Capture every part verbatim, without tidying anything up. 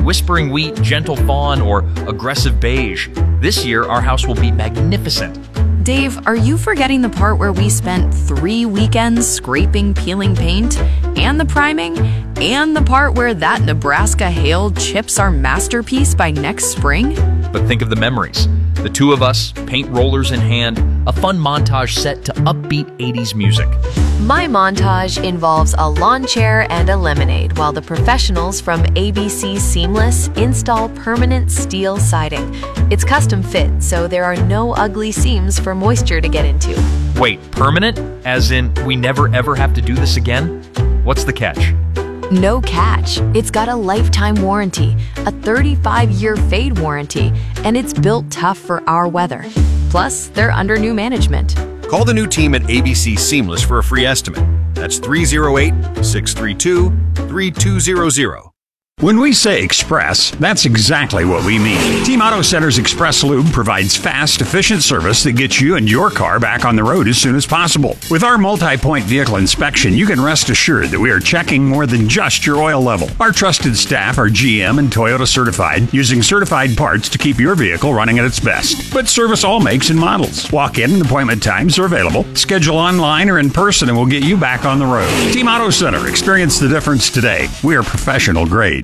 whispering wheat, gentle fawn, or aggressive beige. This year, our house will be magnificent. Dave, are you forgetting the part where we spent three weekends scraping, peeling paint, and the priming, and the part where that Nebraska hail chips our masterpiece by next spring? But think of the memories. The two of us, paint rollers in hand, a fun montage set to upbeat eighties music. My montage involves a lawn chair and a lemonade while the professionals from A B C Seamless install permanent steel siding. It's custom fit, so there are no ugly seams for moisture to get into. Wait, permanent? As in, we never ever have to do this again? What's the catch? No catch. It's got a lifetime warranty, a thirty-five year fade warranty, and it's built tough for our weather. Plus, they're under new management. Call the new team at A B C Seamless for a free estimate. That's three oh eight, six three two, three two zero zero. When we say express, that's exactly what we mean. Team Auto Center's Express Lube provides fast, efficient service that gets you and your car back on the road as soon as possible. With our multi-point vehicle inspection, you can rest assured that we are checking more than just your oil level. Our trusted staff are G M and Toyota certified, using certified parts to keep your vehicle running at its best. But service all makes and models. Walk in and appointment times are available. Schedule online or in person and we'll get you back on the road. Team Auto Center. Experience the difference today. We are professional grade.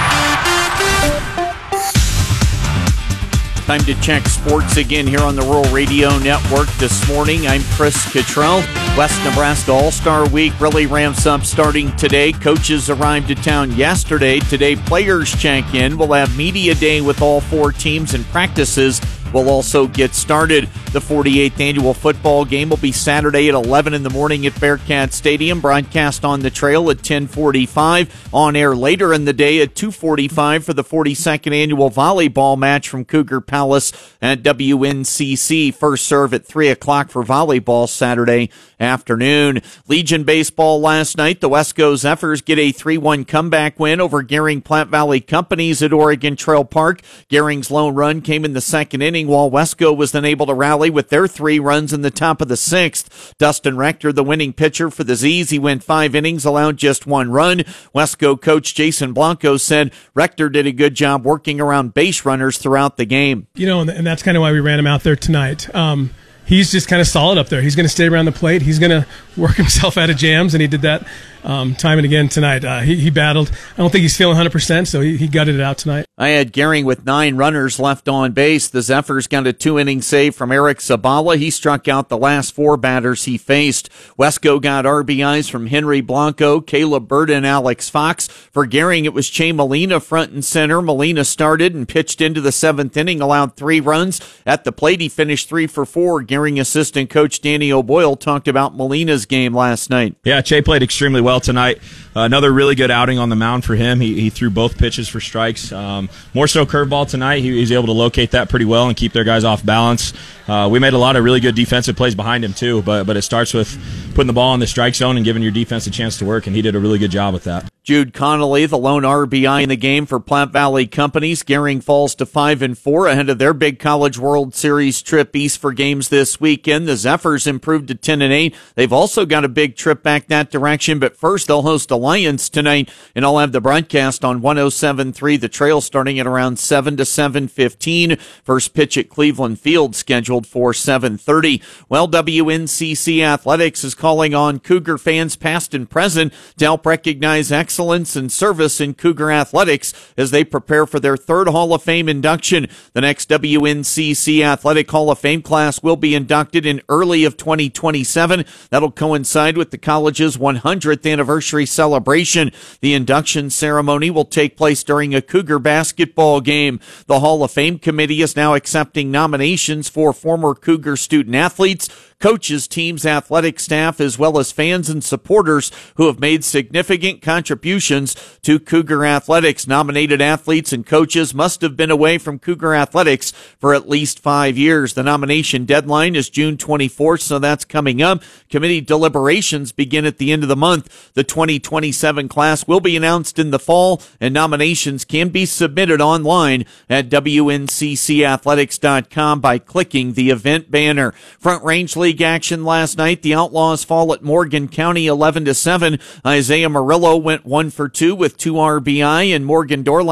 Time to check sports again here on the Rural Radio Network this morning. I'm Chris Cottrell. West Nebraska All-Star Week really ramps up starting today. Coaches arrived to town yesterday. Today, players check in. We'll have media day with all four teams, and practices will also get started. The forty-eighth annual football game will be Saturday at eleven in the morning at Bearcat Stadium. Broadcast on the Trail at ten forty-five. On air later in the day at two forty-five for the forty-second annual volleyball match from Cougar Palace at W N C C. First serve at three o'clock for volleyball Saturday afternoon. Legion baseball last night. The Wesco Zephyrs get a three one comeback win over Gering Platte Valley Companies at Oregon Trail Park. Gering's lone run came in the second inning, while Wesco was then able to rally with their three runs in the top of the sixth. Dustin Rector, the winning pitcher for the Z's. He went five innings, allowed just one run. Wesco coach Jason Blanco said Rector did a good job working around base runners throughout the game. You know, and that's kind of why we ran him out there tonight. Um, he's just kind of solid up there. He's going to stay around the plate. He's going to work himself out of jams, and he did that um, time and again tonight. Uh, he, he battled. I don't think he's feeling one hundred percent, so he, he gutted it out tonight. I had Gering with nine runners left on base. The Zephyrs got a two-inning save from Eric Zabala. He struck out the last four batters he faced. Wesco got R B Is from Henry Blanco, Caleb Bird, and Alex Fox. For Gering, it was Che Molina front and center. Molina started and pitched into the seventh inning, allowed three runs. At the plate, he finished three for four. Gering assistant coach Danny O'Boyle talked about Molina's game last night. Yeah, Che played extremely well tonight. Uh, another really good outing on the mound for him. He, he threw both pitches for strikes. Um, more so curveball tonight. He, he was able to locate that pretty well and keep their guys off balance. Uh, we made a lot of really good defensive plays behind him too, but but it starts with putting the ball in the strike zone and giving your defense a chance to work, and he did a really good job with that. Jude Connolly, the lone R B I in the game for Platte Valley Companies. Gering falls to five and four ahead of their big College World Series trip east for games this weekend. The Zephyrs improved to ten and eight. They've also got a big trip back that direction, but first they'll host Alliance tonight, and I'll have the broadcast on one oh seven point three The Trail starting at around seven to seven fifteen. First pitch at Cleveland Field scheduled for seven thirty. Well, W N C C Athletics is calling on Cougar fans past and present to help recognize excellence excellence and service in Cougar athletics as they prepare for their third Hall of Fame induction. The next W N C C Athletic Hall of Fame class will be inducted in early of twenty twenty-seven. That'll coincide with the college's one hundredth anniversary celebration. The induction ceremony will take place during a Cougar basketball game. The Hall of Fame committee is now accepting nominations for former Cougar student athletes, coaches, teams, athletic staff, as well as fans and supporters who have made significant contributions to Cougar athletics. Nominated athletes and coaches must have been away from Cougar athletics for at least five years. The nomination deadline is June twenty-fourth, so that's coming up. Committee deliberations begin at the end of the month. The twenty twenty-seven class will be announced in the fall, and nominations can be submitted online at W N C C athletics dot com by clicking the event banner. Front Range League action last night. The Outlaws fall at Morgan County eleven to seven. Isaiah Murillo went one for two with two R B I, and Morgan Dorlack took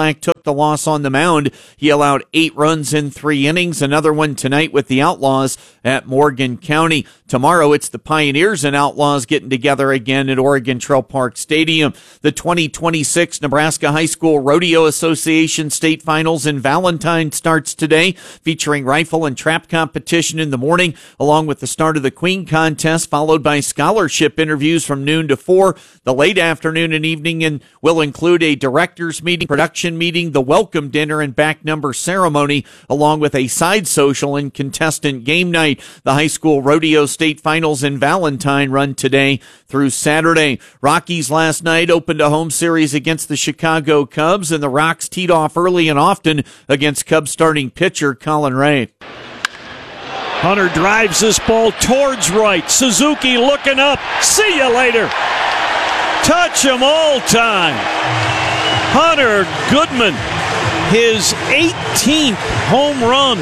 took the loss on the mound. He allowed eight runs in three innings. Another one tonight with the Outlaws at Morgan County. Tomorrow, it's the Pioneers and Outlaws getting together again at Oregon Trail Park Stadium. The twenty twenty-six Nebraska High School Rodeo Association State Finals in Valentine starts today, featuring rifle and trap competition in the morning, along with the start of the Queen Contest, followed by scholarship interviews from noon to four. The late afternoon and evening and will include a director's meeting, production meeting, the welcome dinner, and back number ceremony, along with a side social and contestant game night. The high school rodeo state finals in Valentine run today through Saturday. Rockies last night opened a home series against the Chicago Cubs, and the Rocks teed off early and often against Cubs starting pitcher Colin Ray. Hunter drives this ball towards right. Suzuki looking up. See you later. Touch 'em all time. Hunter Goodman, his eighteenth home run.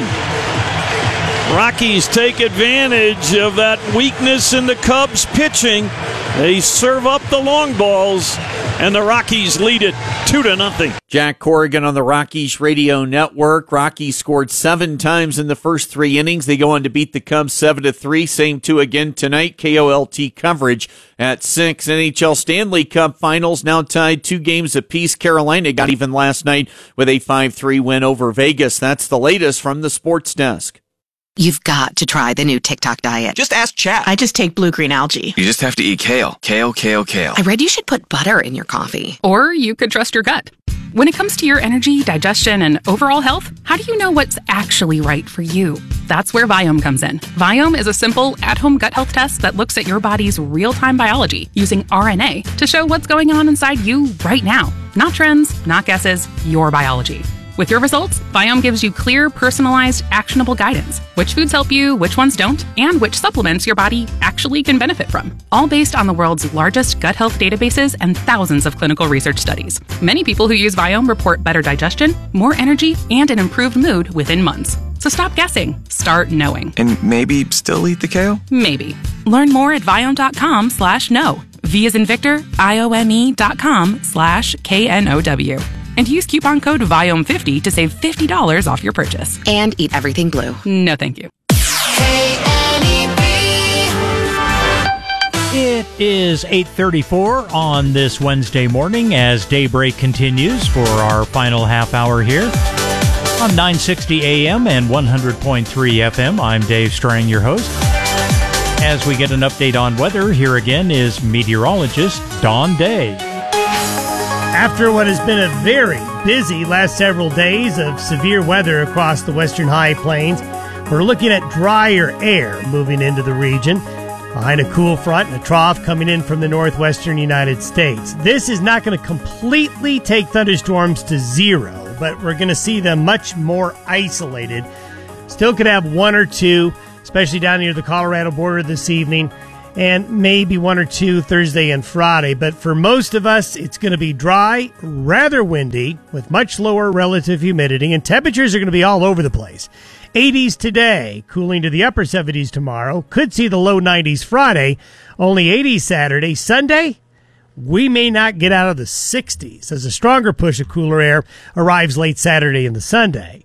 Rockies take advantage of that weakness in the Cubs pitching. They serve up the long balls, and the Rockies lead it two to nothing. Jack Corrigan on the Rockies Radio Network. Rockies scored seven times in the first three innings. They go on to beat the Cubs seven to three. Same two again tonight. K O L T coverage at six. N H L Stanley Cup Finals now tied two games apiece. Carolina got even last night with a five three win over Vegas. That's the latest from the Sports Desk. You've got to try the new TikTok diet. Just ask Chat. I just take blue-green algae. You just have to eat kale. Kale, kale, kale. I read you should put butter in your coffee. Or you could trust your gut. When it comes to your energy, digestion, and overall health, how do you know what's actually right for you? That's where Viome comes in. Viome is a simple, at-home gut health test that looks at your body's real-time biology using R N A to show what's going on inside you right now. Not trends, not guesses, your biology. With your results, Viome gives you clear, personalized, actionable guidance. Which foods help you, which ones don't, and which supplements your body actually can benefit from. All based on the world's largest gut health databases and thousands of clinical research studies. Many people who use Viome report better digestion, more energy, and an improved mood within months. So stop guessing. Start knowing. And maybe still eat the kale? Maybe. Learn more at Viome.com slash know. V as in Victor, I O M E dot com slash K N O W. And use coupon code Viome fifty to save fifty dollars off your purchase. And eat everything blue. No, thank you. It is eight thirty-four on this Wednesday morning as Daybreak continues for our final half hour here. On nine sixty A M and one hundred point three F M, I'm Dave Strang, your host. As we get an update on weather, here again is meteorologist Don Day. After what has been a very busy last several days of severe weather across the western high plains, we're looking at drier air moving into the region behind a cool front and a trough coming in from the northwestern United States. This is not going to completely take thunderstorms to zero, but we're going to see them much more isolated. Still could have one or two, especially down near the Colorado border this evening, and maybe one or two Thursday and Friday. But for most of us, it's going to be dry, rather windy, with much lower relative humidity, and temperatures are going to be all over the place. eighties today, cooling to the upper seventies tomorrow. Could see the low nineties Friday, only eighties Saturday. Sunday, we may not get out of the sixties as a stronger push of cooler air arrives late Saturday into Sunday.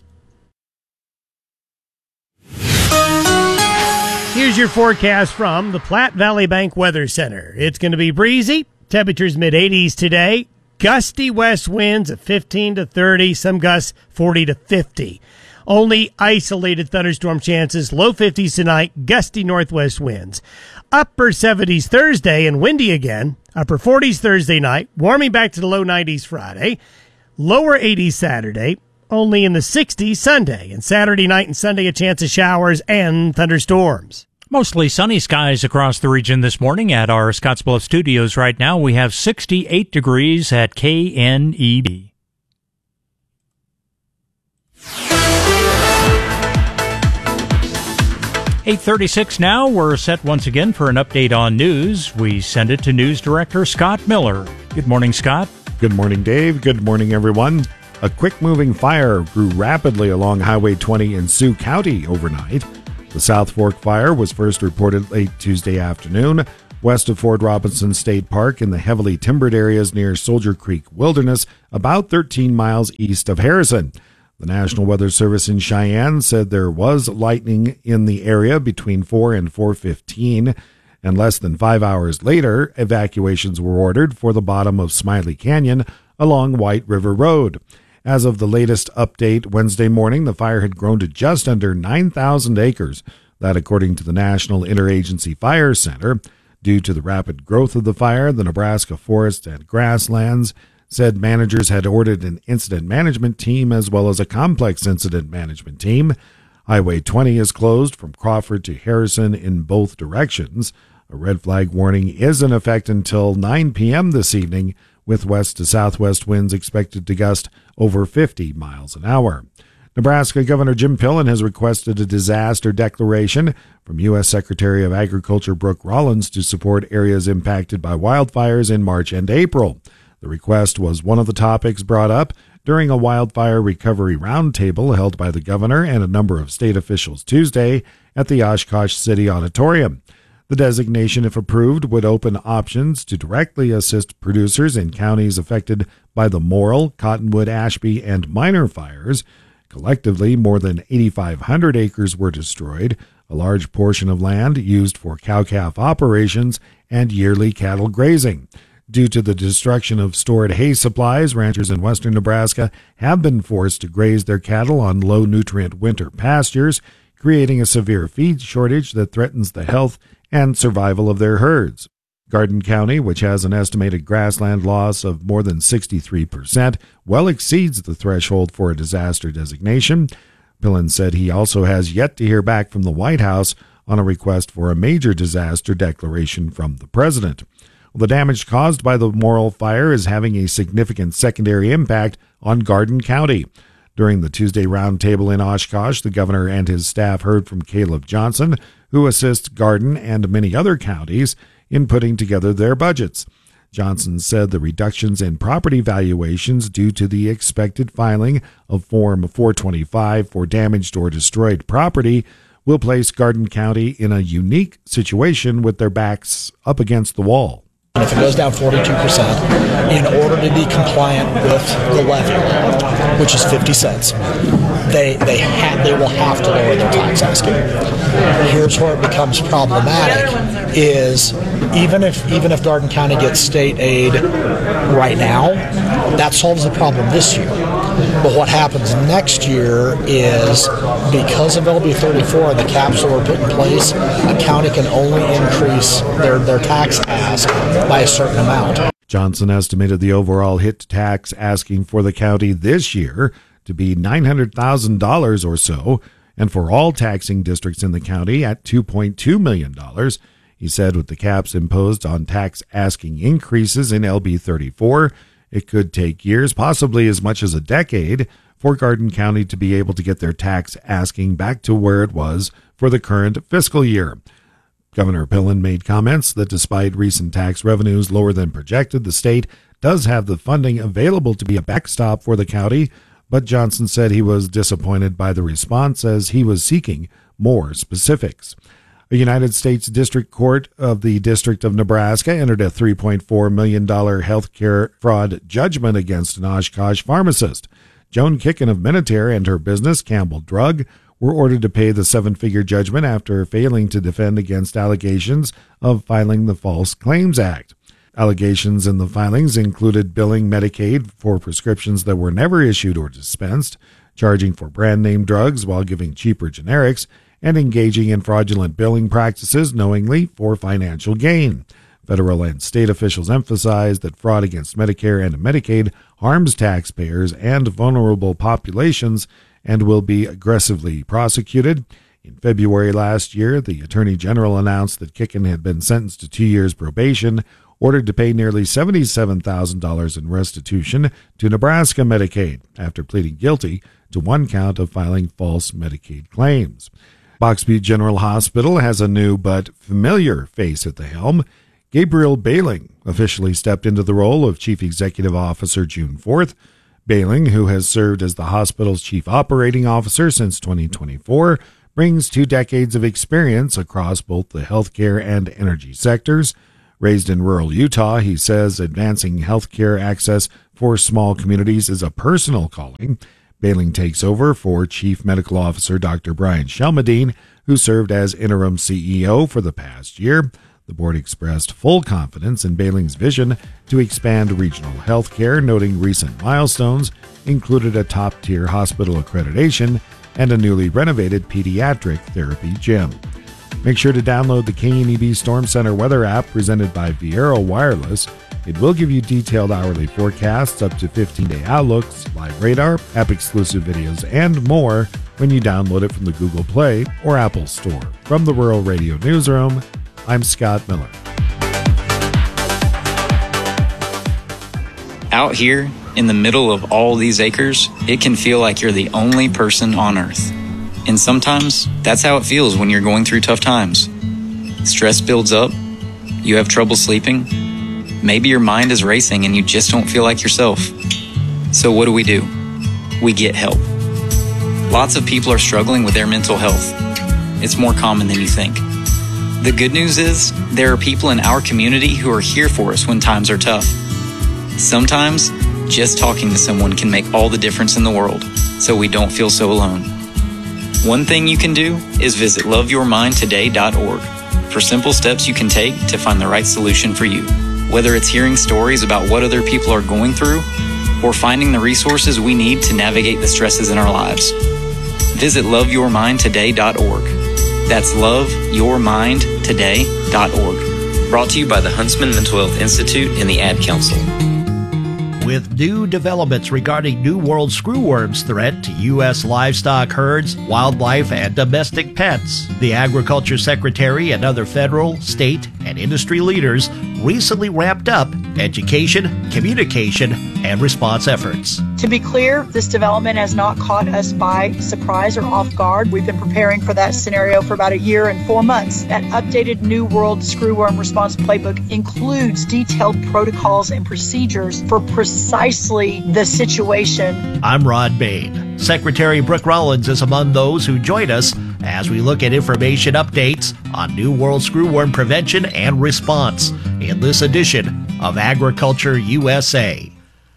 Here's your forecast from the Platte Valley Bank Weather Center. It's going to be breezy, temperatures mid-eighties today, gusty west winds of fifteen to thirty, some gusts forty to fifty. Only isolated thunderstorm chances, low fifties tonight, gusty northwest winds. Upper seventies Thursday and windy again, upper forties Thursday night, warming back to the low nineties Friday, lower eighties Saturday, only in the sixties Sunday, and Saturday night and Sunday a chance of showers and thunderstorms. Mostly sunny skies across the region this morning. At our Scottsbluff studios right now, we have sixty-eight degrees at K N E D. eight thirty-six now. We're set once again for an update on news. We send it to News Director Scott Miller. Good morning, Scott. Good morning, Dave. Good morning, everyone. A quick-moving fire grew rapidly along Highway twenty in Sioux County overnight. The South Fork fire was first reported late Tuesday afternoon. west of Fort Robinson State Park in the heavily timbered areas near Soldier Creek Wilderness, about thirteen miles east of Harrison. The National Weather Service in Cheyenne said there was lightning in the area between four and four fifteen, and less than five hours later, evacuations were ordered for the bottom of Smiley Canyon along White River Road. As of the latest update Wednesday morning, the fire had grown to just under nine thousand acres. That according to the National Interagency Fire Center. Due to the rapid growth of the fire, the Nebraska Forest and Grasslands said managers had ordered an incident management team as well as a complex incident management team. Highway twenty is closed from Crawford to Harrison in both directions. A red flag warning is in effect until nine p.m. this evening, with west to southwest winds expected to gust over fifty miles an hour. Nebraska Governor Jim Pillen has requested a disaster declaration from U S Secretary of Agriculture Brooke Rollins to support areas impacted by wildfires in March and April. The request was one of the topics brought up during a wildfire recovery roundtable held by the governor and a number of state officials Tuesday at the Oshkosh City Auditorium. The designation, if approved, would open options to directly assist producers in counties affected by the Morrill, Cottonwood, Ashby, and Minor fires. Collectively, more than eighty-five hundred acres were destroyed, a large portion of land used for cow-calf operations and yearly cattle grazing. Due to the destruction of stored hay supplies, ranchers in western Nebraska have been forced to graze their cattle on low-nutrient winter pastures, creating a severe feed shortage that threatens the health and survival of their herds. Garden County, which has an estimated grassland loss of more than sixty-three percent, well exceeds the threshold for a disaster designation. Pillen said he also has yet to hear back from the White House on a request for a major disaster declaration from the president. Well, the damage caused by the Morrill fire is having a significant secondary impact on Garden County. During the Tuesday roundtable in Oshkosh, the governor and his staff heard from Caleb Johnson, who assists Garden and many other counties in putting together their budgets. Johnson said the reductions in property valuations due to the expected filing of Form four twenty-five for damaged or destroyed property will place Garden County in a unique situation with their backs up against the wall. And if it goes down forty-two percent, in order to be compliant with the levy, which is fifty cents, they they ha- they will have to lower their tax asking. Here's where it becomes problematic: is even if even if Garden County gets state aid right now, that solves the problem this year. But what happens next year is, because of L B thirty-four and the caps that were put in place, a county can only increase their, their tax ask by a certain amount. Johnson estimated the overall hit to tax asking for the county this year to be nine hundred thousand dollars or so, and for all taxing districts in the county at two point two million dollars. He said with the caps imposed on tax asking increases in L B thirty-four, it could take years, possibly as much as a decade, for Garden County to be able to get their tax asking back to where it was for the current fiscal year. Governor Pillen made comments that despite recent tax revenues lower than projected, the state does have the funding available to be a backstop for the county, but Johnson said he was disappointed by the response as he was seeking more specifics. A United States District Court of the District of Nebraska entered a three point four million dollars health care fraud judgment against an Oshkosh pharmacist. Joan Kicken of Minutair and her business, Campbell Drug, were ordered to pay the seven-figure judgment after failing to defend against allegations of filing the False Claims Act. Allegations in the filings included billing Medicaid for prescriptions that were never issued or dispensed, charging for brand-name drugs while giving cheaper generics, and engaging in fraudulent billing practices knowingly for financial gain. Federal and state officials emphasized that fraud against Medicare and Medicaid harms taxpayers and vulnerable populations and will be aggressively prosecuted. In February last year, the Attorney General announced that Kicken had been sentenced to two years probation, ordered to pay nearly seventy-seven thousand dollars in restitution to Nebraska Medicaid after pleading guilty to one count of filing false Medicaid claims. Box Butte General Hospital has a new but familiar face at the helm. Gabriel Behling officially stepped into the role of Chief Executive Officer June fourth. Behling, who has served as the hospital's Chief Operating Officer since twenty twenty-four, brings two decades of experience across both the healthcare and energy sectors. Raised in rural Utah, he says advancing healthcare access for small communities is a personal calling. Behling takes over for Chief Medical Officer Doctor Brian Shelmadine, who served as interim C E O for the past year. The board expressed full confidence in Behling's vision to expand regional health care, noting recent milestones included a top-tier hospital accreditation and a newly renovated pediatric therapy gym. Make sure to download the K N E B Storm Center weather app presented by Viero Wireless. It will give you detailed hourly forecasts, up to fifteen-day outlooks, live radar, app-exclusive videos, and more when you download it from the Google Play or Apple Store. From the Rural Radio Newsroom, I'm Scott Miller. Out here, in the middle of all these acres, it can feel like you're the only person on Earth. And sometimes, that's how it feels when you're going through tough times. Stress builds up, you have trouble sleeping, maybe your mind is racing and you just don't feel like yourself. So what do we do? We get help. Lots of people are struggling with their mental health. It's more common than you think. The good news is, there are people in our community who are here for us when times are tough. Sometimes, just talking to someone can make all the difference in the world, so we don't feel so alone. One thing you can do is visit love your mind today dot org for simple steps you can take to find the right solution for you. Whether it's hearing stories about what other people are going through or finding the resources we need to navigate the stresses in our lives. Visit love your mind today dot org. That's love your mind today dot org. Brought to you by the Huntsman Mental Health Institute and the Ad Council. With new developments regarding New World screwworm's threat to U S livestock herds, wildlife, and domestic pets, the Agriculture Secretary and other federal, state, and industry leaders recently ramped up education, communication, and response efforts. To be clear, this development has not caught us by surprise or off guard. We've been preparing for that scenario for about a year and four months. That updated New World Screwworm Response Playbook includes detailed protocols and procedures for precisely the situation. I'm Rod Bain. Secretary Brooke Rollins is among those who join us as we look at information updates on New World Screwworm prevention and response in this edition of Agriculture U S A.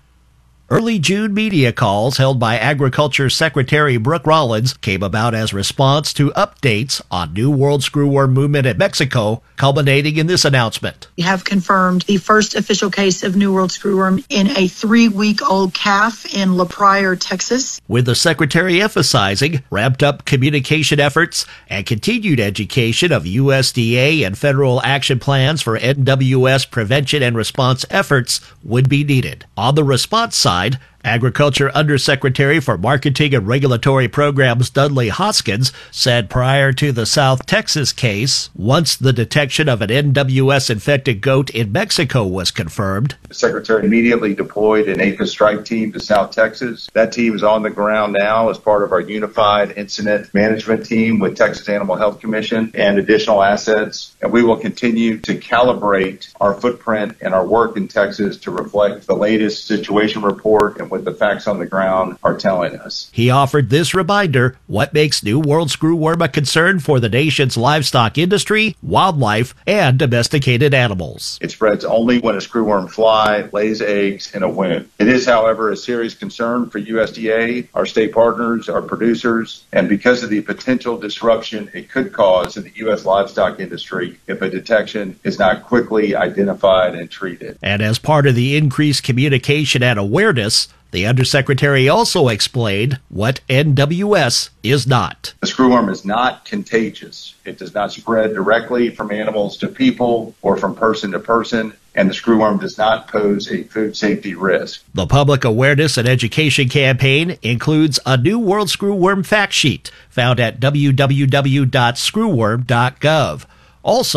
Early June media calls held by Agriculture Secretary Brooke Rollins came about as response to updates on New World Screwworm movement in Mexico, culminating in this announcement. We have confirmed the first official case of New World Screwworm in a three-week-old calf in La Pryor, Texas. With the Secretary emphasizing ramped up communication efforts and continued education of U S D A and federal action plans for N W S prevention and response efforts would be needed. On the response side, Agriculture Undersecretary for Marketing and Regulatory Programs Dudley Hoskins said prior to the South Texas case, once the detection of an N W S-infected goat in Mexico was confirmed, the Secretary immediately deployed an APHIS strike team to South Texas. That team is on the ground now as part of our unified incident management team with Texas Animal Health Commission and additional assets. And we will continue to calibrate our footprint and our work in Texas to reflect the latest situation report and what the facts on the ground are telling us. He offered this reminder: what makes New World Screwworm a concern for the nation's livestock industry, wildlife, and domesticated animals. It spreads only when a screwworm fly lays eggs in a wound. It is, however, a serious concern for U S D A, our state partners, our producers, and because of the potential disruption it could cause in the U S livestock industry if a detection is not quickly identified and treated. And as part of the increased communication and awareness, the Undersecretary also explained what N W S is not. The screwworm is not contagious. It does not spread directly from animals to people or from person to person, and the screwworm does not pose a food safety risk. The public awareness and education campaign includes a New World Screwworm fact sheet found at w w w dot screwworm dot gov. Also,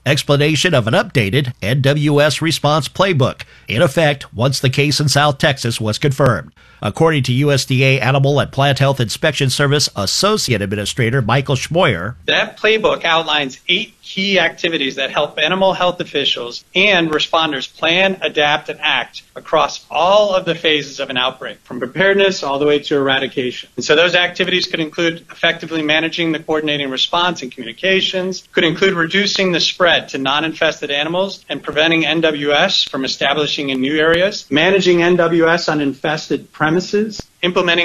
explanation of an updated N W S response playbook, in effect once the case in South Texas was confirmed. According to U S D A Animal and Plant Health Inspection Service Associate Administrator Michael Schmoyer, that playbook outlines eight key activities that help animal health officials and responders plan, adapt, and act across all of the phases of an outbreak, from preparedness all the way to eradication. And so those activities could include effectively managing the coordinating response and communications, could include reducing the spread to non-infested animals and preventing N W S from establishing in new areas, managing N W S on infested premises, implementing